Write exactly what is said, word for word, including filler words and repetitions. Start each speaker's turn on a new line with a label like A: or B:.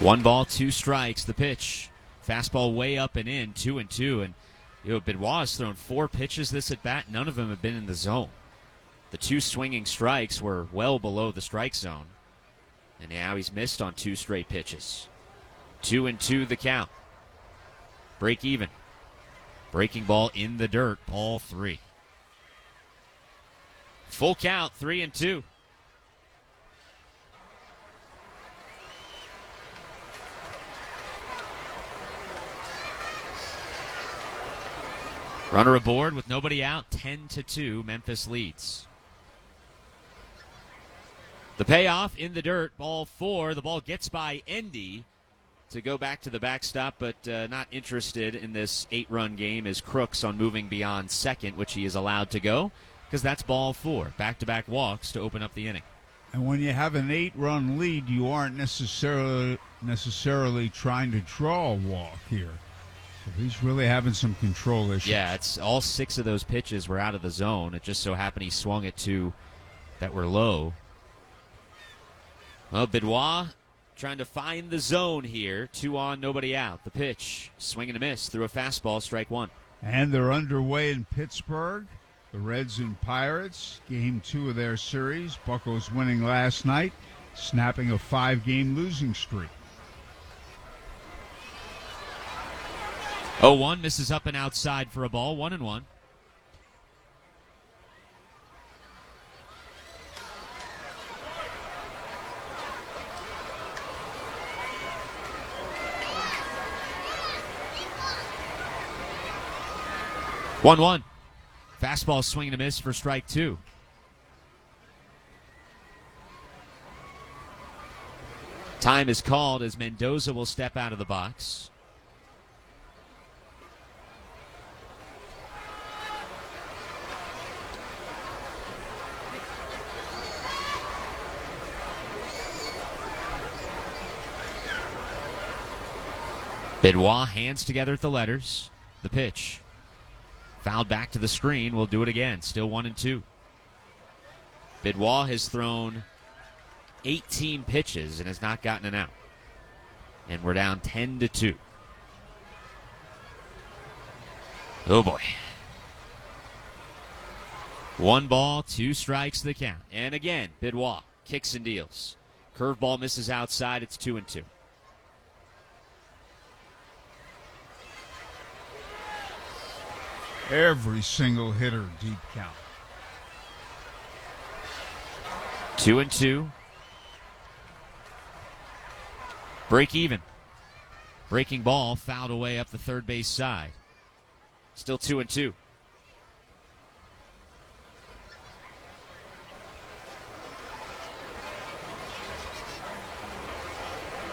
A: One ball, two strikes. The pitch. Fastball way up and in, two and two. And you know, Benoit has thrown four pitches this at bat. None of them have been in the zone. The two swinging strikes were well below the strike zone. And now he's missed on two straight pitches. Two and two the count. Break even. Breaking ball in the dirt, ball three. Full count, three and two. Runner aboard with nobody out, ten to two, Memphis leads. The payoff in the dirt, ball four. The ball gets by Endy to go back to the backstop, but uh, not interested in this eight-run game is Crooks on moving beyond second, which he is allowed to go, because that's ball four. Back-to-back walks to open up the inning.
B: And when you have an eight-run lead, you aren't necessarily necessarily trying to draw a walk here. So he's really having some control issues.
A: Yeah, it's all six of those pitches were out of the zone. It just so happened he swung at two that were low. Well, Benoit trying to find the zone here. Two on, nobody out. The pitch, swing and a miss through a fastball, strike one.
B: And they're underway in Pittsburgh. The Reds and Pirates, game two of their series. Buccos winning last night, snapping a five-game losing streak.
A: oh one misses up and outside for a ball, one and one. one one. Fastball swing and a miss for strike two. Time is called as Mendoza will step out of the box. Benoit hands together at the letters. The pitch. Fouled back to the screen. We'll do it again. Still one and two. Benoit has thrown eighteen pitches and has not gotten an out. And we're down ten to two. Oh boy. One ball, two strikes the count. And again, Benoit kicks and deals. Curveball misses outside. It's two and two.
B: Every single hitter deep count.
A: Two and two. Break even. Breaking ball fouled away up the third base side. Still two and two.